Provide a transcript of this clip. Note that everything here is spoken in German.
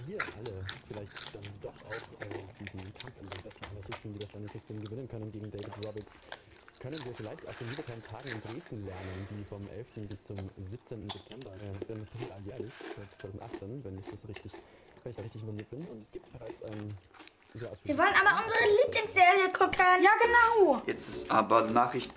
wir alle vielleicht dann doch auch diesen Kampf in den besten aller Richtungen, die das dann System gewinnen können gegen David Roberts, können wir vielleicht auf den Wiederkeim-Tagen in Dresden lernen, die vom 11. bis zum 17. September, denn das passiert alljährlich, seit 2018, wenn ich da richtig informiert bin. Und es gibt bereits sehr Wir wollen aber unsere Lieblingsserie gucken. Ja, genau. Jetzt ist aber Nachrichten.